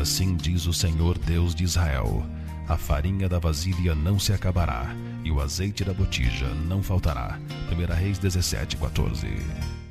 assim diz o Senhor Deus de Israel: a farinha da vasilha não se acabará, e o azeite da botija não faltará. 1 Reis 17:14.